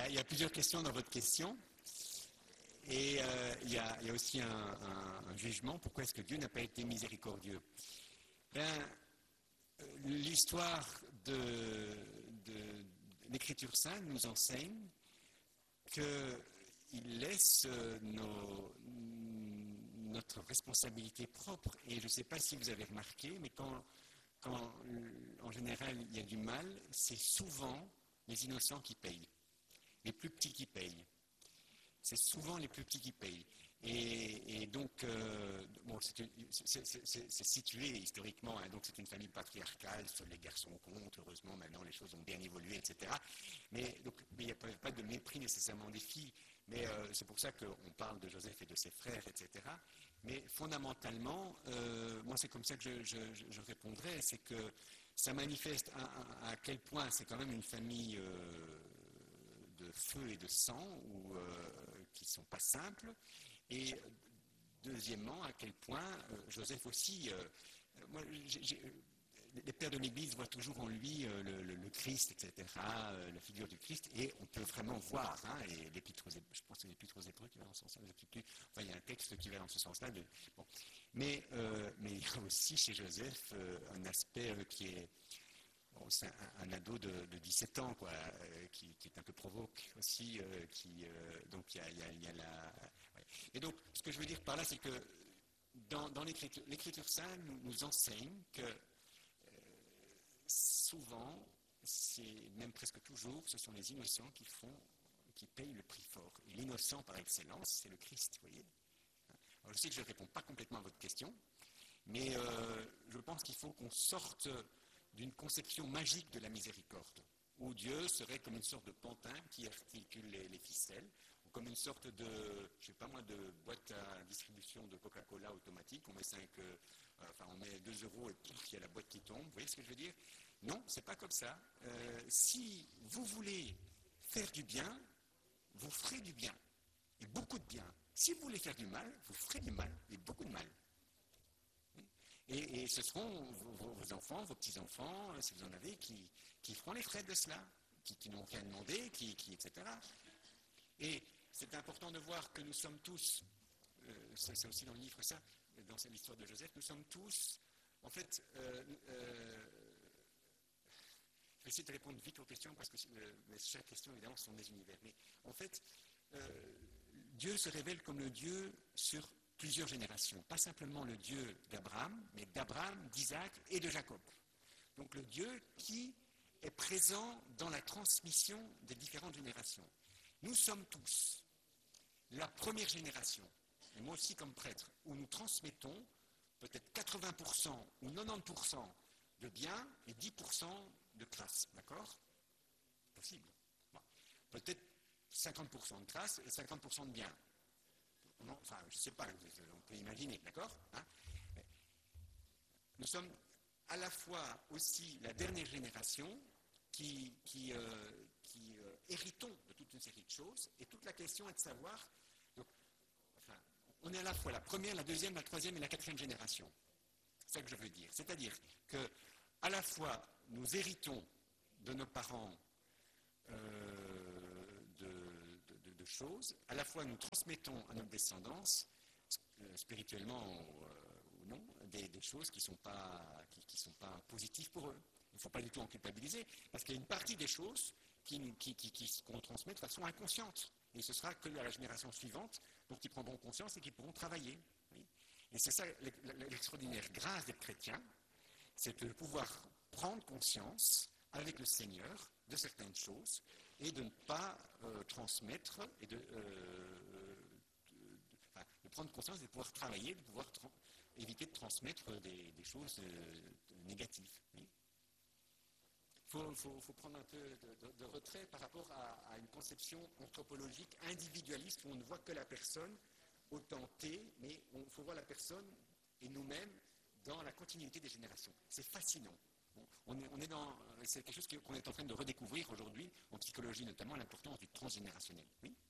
il y a plusieurs questions dans votre question. Et il y a aussi un jugement. Pourquoi est-ce que Dieu n'a pas été miséricordieux? L'histoire de l'Écriture sainte nous enseigne qu'il laisse notre responsabilité propre. Et je ne sais pas si vous avez remarqué, mais quand en général il y a du mal, c'est souvent les innocents qui payent, les plus petits qui payent. C'est souvent les plus petits qui payent. Et donc, bon, c'est situé historiquement, hein, donc c'est une famille patriarcale, seuls les garçons comptent, heureusement maintenant les choses ont bien évolué, etc. Mais il n'y a pas de mépris nécessairement des filles, mais c'est pour ça qu'on parle de Joseph et de ses frères, etc. Mais fondamentalement, moi c'est comme ça que je répondrais, c'est que ça manifeste à quel point c'est quand même une famille de feu et de sang, qui ne sont pas simples. Et deuxièmement, à quel point Joseph aussi, moi, les pères de l'Église voient toujours en lui le Christ, etc., la figure du Christ, et on peut vraiment voir, hein, et l'épître je pense que c'est l'épître aux Hébreux qui va dans ce sens-là, enfin, il y a un texte qui va dans ce sens-là. Bon. Mais il y a aussi chez Joseph un aspect qui est... Bon, c'est un ado de 17 ans, quoi, qui est un peu provoque aussi, donc il y a la... Ouais. Et donc, ce que je veux dire par là, c'est que dans l'Écriture sainte nous enseigne que souvent, c'est même presque toujours, ce sont les innocents qui payent le prix fort. Et l'innocent par excellence, c'est le Christ, vous voyez. Alors, je sais que je ne réponds pas complètement à votre question, mais je pense qu'il faut qu'on sorte d'une conception magique de la miséricorde, où Dieu serait comme une sorte de pantin qui articule les ficelles, ou comme une sorte de, je sais pas moi, de boîte à distribution de Coca-Cola automatique, on met 2 € et pouf, il y a la boîte qui tombe, vous voyez ce que je veux dire? Non, c'est pas comme ça. Si vous voulez faire du bien, vous ferez du bien, et beaucoup de bien. Si vous voulez faire du mal, vous ferez du mal, et beaucoup de mal. Et ce seront vos enfants, vos petits-enfants, si vous en avez, qui feront les frais de cela, qui n'ont rien demandé, etc. Et c'est important de voir que nous sommes tous, c'est aussi dans le livre ça, dans l'histoire de Joseph, nous sommes tous, en fait, je vais essayer de répondre vite aux questions, parce que chaque question, évidemment, sont des univers. Mais en fait, Dieu se révèle comme le Dieu sur plusieurs générations, pas simplement le Dieu d'Abraham, mais d'Abraham, d'Isaac et de Jacob. Donc le Dieu qui est présent dans la transmission des différentes générations. Nous sommes tous la première génération, et moi aussi comme prêtre, où nous transmettons peut-être 80% ou 90% de bien et 10% de crasse, d'accord? Possible. Bon. Peut-être 50% de crasse et 50% de bien. Non, enfin, je ne sais pas, on peut imaginer, d'accord, hein? Nous sommes à la fois aussi la dernière génération qui héritons de toute une série de choses, et toute la question est de savoir, donc, enfin, on est à la fois la première, la deuxième, la troisième et la quatrième génération. C'est ça que je veux dire. C'est-à-dire que à la fois nous héritons de nos parents de choses, à la fois nous transmettons à notre descendance, spirituellement ou non, des choses qui ne sont pas positives pour eux. Il ne faut pas du tout en culpabiliser, parce qu'il y a une partie des choses qu'on transmet de façon inconsciente. Et ce sera que à la génération suivante, dont ils prendront conscience et qui pourront travailler. Oui. Et c'est ça l'extraordinaire grâce d'être chrétien, c'est de pouvoir prendre conscience avec le Seigneur de certaines choses et de ne pas transmettre et de prendre conscience et de pouvoir travailler, de pouvoir éviter de transmettre des choses négatives. Oui. Faut prendre un peu de retrait par rapport à une conception anthropologique individualiste où on ne voit que la personne autant T, mais il faut voir la personne et nous-mêmes dans la continuité des générations. C'est fascinant. C'est quelque chose qu'on est en train de redécouvrir aujourd'hui, en psychologie notamment, l'importance du transgénérationnel. Oui.